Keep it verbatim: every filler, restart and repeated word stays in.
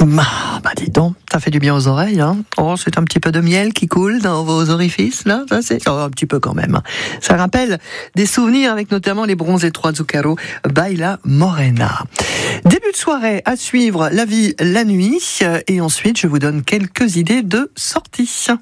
Bah, bah dis donc, ça fait du bien aux oreilles, hein. Oh, c'est un petit peu de miel qui coule dans vos orifices, là. Ça, c'est... Oh, un petit peu quand même. Ça rappelle des souvenirs avec notamment les Bronzés trois Zucchero, Baila Morena. Début de soirée à suivre, La vie, la nuit. Et ensuite, je vous donne quelques idées de sorties.